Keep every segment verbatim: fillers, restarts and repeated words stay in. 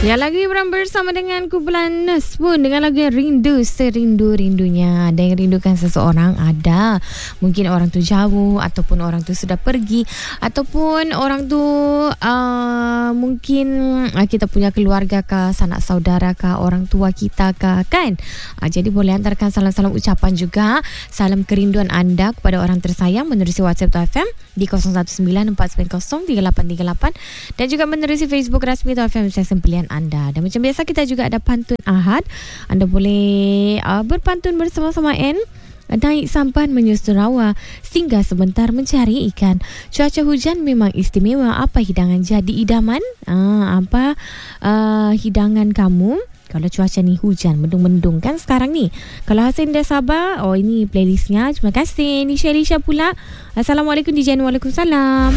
Ya, lagi bersama dengan kumpulan Nurse pun dengan lagu yang rindu, serindu-rindunya. Ada yang rindukan seseorang, ada. Mungkin orang tu jauh, ataupun orang tu sudah pergi, ataupun orang tu uh, mungkin uh, kita punya keluarga kah, sanak saudara kah, orang tua kita kah, kan? Uh, jadi boleh hantarkan salam-salam ucapan juga, salam kerinduan anda kepada orang tersayang menerusi WhatsApp T F M di kosong satu sembilan empat sembilan kosong tiga lapan tiga lapan dan juga menerusi Facebook rasmi T F M stesen pilihan anda. Dan macam biasa kita juga ada pantun Ahad. Anda boleh uh, berpantun bersama-sama N. Naik sampan menyusun rawa, singgah sebentar mencari ikan. Cuaca hujan memang istimewa. Apa hidangan jadi idaman? Ah, apa uh, hidangan kamu? Kalau cuaca ni hujan, mendung-mendung kan sekarang ni. Kalau Hasan dah sabar, oh ini playlistnya. Terima kasih. Nisha Lisha pula. Assalamualaikum D J. Waalaikumsalam.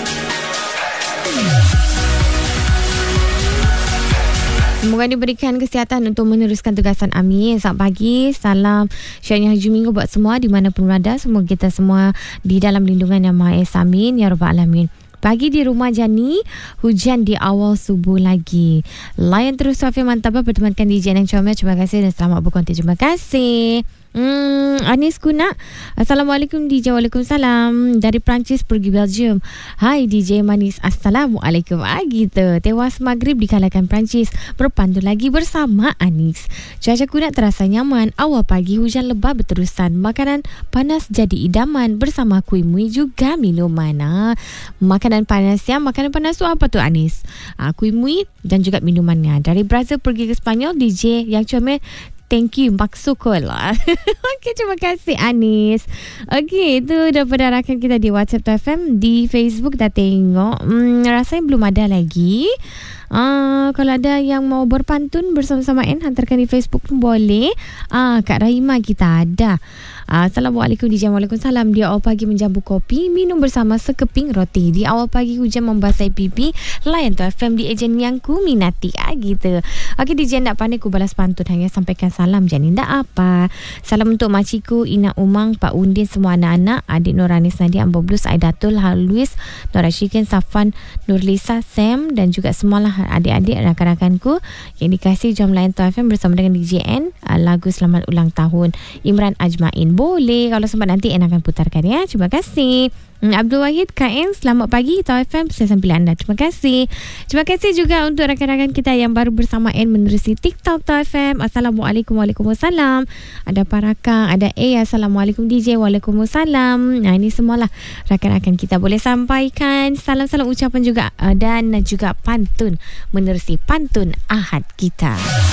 Semoga diberikan kesihatan untuk meneruskan tugasan. Amin. Selamat pagi. Salam syariah Haji Minggu buat semua di mana pun berada. Semoga kita semua di dalam lindungan Yang Maha Esa. Amin. Ya Rabbal Alamin. Pagi di rumah Jani, hujan di awal subuh lagi. Layan terus Sofia Mantaba bertemankan D J yang comel. Terima kasih dan selamat berkonti. Terima kasih. Hmm, Anis Kuna. Assalamualaikum D J. Waalaikumsalam. Dari Perancis pergi Belgium. Hai D J Manis. Assalamualaikum. Ah, gitu. Tewas maghrib dikalahkan Perancis. Berpantun lagi bersama Anis. Cuaca Kuna terasa nyaman. Awal pagi hujan lebat berterusan. Makanan panas jadi idaman bersama kuih mui juga minuman. Ah, makanan panas ya. Makanan panas tu apa tu Anis? Ah, kuih mui dan juga minumannya. Dari Brazil pergi ke Spanyol, D J yang comel. Thank you, maksukul lah. Okey, terima kasih Anis. Okey, itu daripada rakan kita di WhatsApp T F M. Di Facebook dah tengok. Hmm, rasanya belum ada lagi. Uh, kalau ada yang mau berpantun bersama-sama N, hantarkan di Facebook pun boleh. Uh, Kak Rahima kita ada. Uh, Assalamualaikum D J. Waalaikumsalam. Di awal pagi menjamu kopi, minum bersama sekeping roti. Di awal pagi hujan membasahi pipi, layan T F M di ejen yang ku minati. Ah, gitu. Okey D J, tak pandai ku balas pantun, hanya sampaikan salam je ni. Tak apa. Salam untuk makcikku, Ina Umang, Pak Undin, semua anak-anak, adik Nuranis Nadia, Amboblus, Aidatul, Halwis, Norashikin, Safan, Nurlisa, Sam dan juga semualah adik-adik rakan-rakanku yang dikasih jom layan T F M bersama dengan D J N. Uh, lagu selamat ulang tahun Imran Ajmain. Boleh, kalau sempat nanti N akan putarkan ya. Terima kasih. Hmm, Abdul Wahid K N, selamat pagi T F M saya sambil anda. Terima kasih. Terima kasih juga untuk rakan-rakan kita yang baru bersama N menerusi TikTok T F M. Assalamualaikum. Waalaikumsalam. Ada Parakang, ada A. Assalamualaikum D J. Waalaikumsalam. Nah, ini semualah rakan-rakan kita. Boleh sampaikan salam-salam ucapan juga uh, dan juga pantun menerusi pantun Ahad kita.